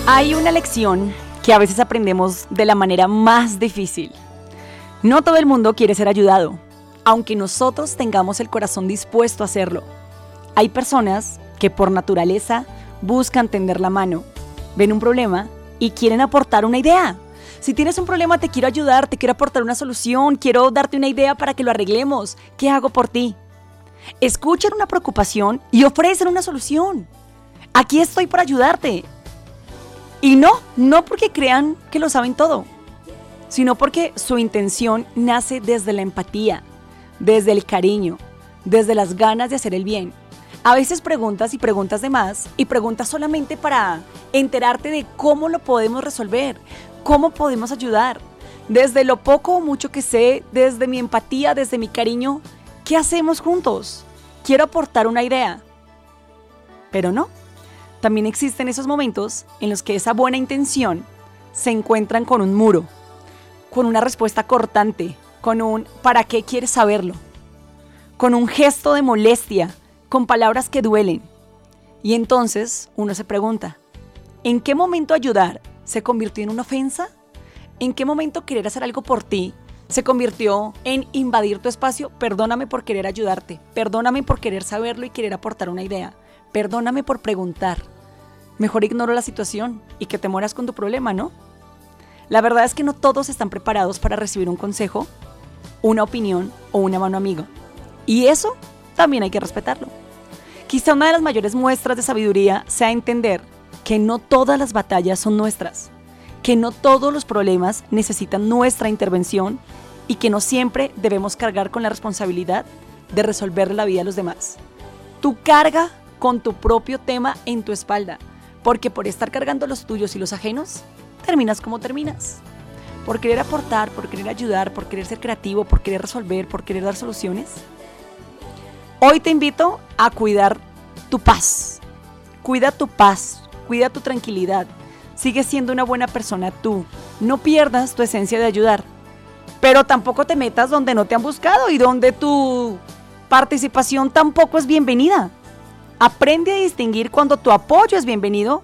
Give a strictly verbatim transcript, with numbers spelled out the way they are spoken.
Hay una lección que a veces aprendemos de la manera más difícil. No todo el mundo quiere ser ayudado, aunque nosotros tengamos el corazón dispuesto a hacerlo. Hay personas que por naturaleza buscan tender la mano, ven un problema y quieren aportar una idea. Si tienes un problema, te quiero ayudar, te quiero aportar una solución, quiero darte una idea para que lo arreglemos. ¿Qué hago por ti? Escuchan una preocupación y ofrecen una solución. Aquí estoy para ayudarte. Y no, no porque crean que lo saben todo, sino porque su intención nace desde la empatía, desde el cariño, desde las ganas de hacer el bien. A veces preguntas y preguntas de más y preguntas solamente para enterarte de cómo lo podemos resolver, cómo podemos ayudar. Desde lo poco o mucho que sé, desde mi empatía, desde mi cariño, ¿qué hacemos juntos? Quiero aportar una idea. Pero no. También existen esos momentos en los que esa buena intención se encuentran con un muro, con una respuesta cortante, con un ¿para qué quieres saberlo?, con un gesto de molestia, con palabras que duelen. Y entonces uno se pregunta, ¿en qué momento ayudar se convirtió en una ofensa? ¿En qué momento querer hacer algo por ti se convirtió en invadir tu espacio? Perdóname por querer ayudarte, perdóname por querer saberlo y querer aportar una idea. Perdóname por preguntar. Mejor ignoro la situación y que te mueras con tu problema, ¿no? La verdad es que no todos están preparados para recibir un consejo, una opinión o una mano amiga. Y eso también hay que respetarlo. Quizá una de las mayores muestras de sabiduría sea entender que no todas las batallas son nuestras, que no todos los problemas necesitan nuestra intervención y que no siempre debemos cargar con la responsabilidad de resolver la vida a los demás. Tú carga con tu propio tema en tu espalda, porque por estar cargando los tuyos y los ajenos, terminas como terminas. Por querer aportar, por querer ayudar, por querer ser creativo, por querer resolver, por querer dar soluciones. Hoy te invito a cuidar tu paz. Cuida tu paz, cuida tu tranquilidad. Sigue siendo una buena persona tú. No pierdas tu esencia de ayudar, pero tampoco te metas donde no te han buscado y donde tu participación tampoco es bienvenida. Aprende a distinguir cuando tu apoyo es bienvenido